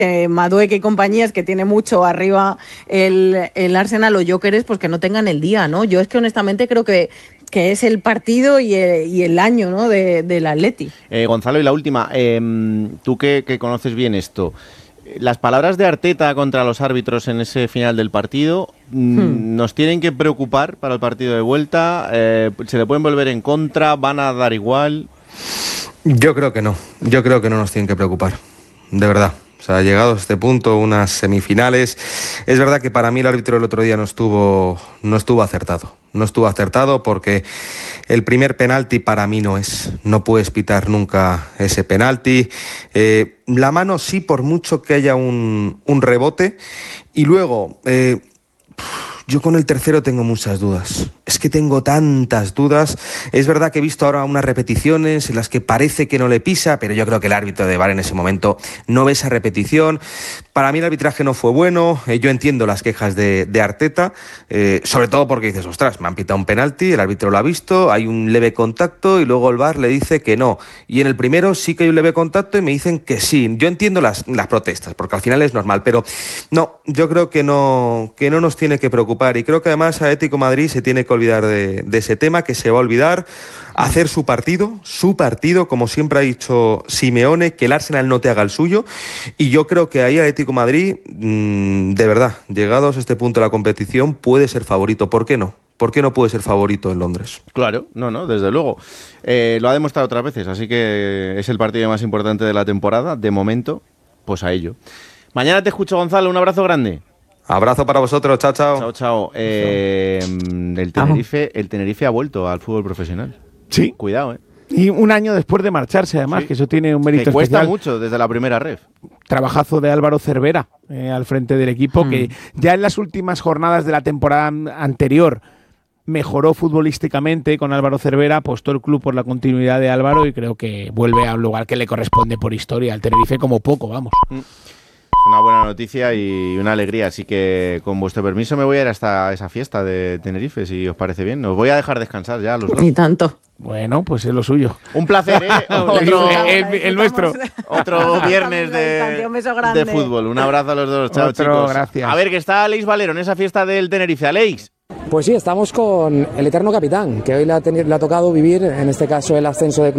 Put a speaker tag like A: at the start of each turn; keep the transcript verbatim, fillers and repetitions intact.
A: que Madueque y compañías, que tiene mucho arriba el, el Arsenal o Jokeres, pues que no tengan el día, ¿no? Yo es que honestamente creo que, que es el partido y el, y el año, ¿no? de, del Atleti.
B: Eh, Gonzalo, y la última, eh, tú que, que conoces bien esto, las palabras de Arteta contra los árbitros en ese final del partido hmm. ¿nos tienen que preocupar para el partido de vuelta? Eh, ¿Se le pueden volver en contra? ¿Van a dar igual?
C: Yo creo que no, yo creo que no nos tienen que preocupar, de verdad. O sea, llegados a este punto, unas semifinales, es verdad que para mí el árbitro el otro día no estuvo, no estuvo acertado. No estuvo acertado porque el primer penalti para mí no es. No puedes pitar nunca ese penalti. Eh, la mano sí, por mucho que haya un, un rebote. Y luego, eh, yo con el tercero tengo muchas dudas. Es que tengo tantas dudas. Es verdad que he visto ahora unas repeticiones en las que parece que no le pisa, pero yo creo que el árbitro de V A R en ese momento no ve esa repetición. Para mí el arbitraje no fue bueno. Eh, yo entiendo las quejas de, de Arteta, eh, sobre todo porque dices, ostras, me han pitado un penalti, el árbitro lo ha visto, hay un leve contacto y luego el V A R le dice que no. Y en el primero sí que hay un leve contacto y me dicen que sí. Yo entiendo las, las protestas, porque al final es normal, pero no, yo creo que no, que no nos tiene que preocupar. Y creo que además Atlético de Madrid se tiene que olvidar de, de ese tema, que se va a olvidar, hacer su partido, su partido, como siempre ha dicho Simeone, que el Arsenal no te haga el suyo. Y yo creo que ahí Atlético de Madrid, mmm, de verdad, llegados a este punto de la competición, puede ser favorito. ¿Por qué no? ¿Por qué no puede ser favorito en Londres?
B: Claro, no, no, desde luego. Eh, lo ha demostrado otras veces, así que es el partido más importante de la temporada. De momento, pues a ello. Mañana te escucho, Gonzalo. Un abrazo grande.
C: Abrazo para vosotros, chao, chao.
B: Chao, chao. Eh, el, Tenerife, el Tenerife ha vuelto al fútbol profesional.
D: Sí.
B: Cuidado, ¿eh?
D: Y un año después de marcharse, además, sí. que eso tiene un mérito
B: que cuesta
D: especial.
B: mucho desde la primera ref.
D: Trabajazo de Álvaro Cervera eh, al frente del equipo, hmm. que ya en las últimas jornadas de la temporada anterior mejoró futbolísticamente con Álvaro Cervera, apostó el club por la continuidad de Álvaro y creo que vuelve a un lugar que le corresponde por historia al Tenerife como poco, vamos.
B: Hmm. Una buena noticia y una alegría, así que con vuestro permiso me voy a ir hasta esa fiesta de Tenerife, si os parece bien. Os voy a dejar descansar ya los dos.
A: Ni tanto.
D: Bueno, pues es lo suyo.
B: Un placer, ¿eh? Otro,
D: el, el, el nuestro.
B: Otro viernes de, de fútbol. Un abrazo a los dos. Chao,
D: Otro,
B: chicos.
D: Gracias.
B: A ver, que está Aleix Valero en esa fiesta del Tenerife. Aleix.
E: Pues sí, estamos con el eterno capitán, que hoy le ha, tenido, le ha tocado vivir, en este caso, el ascenso de club.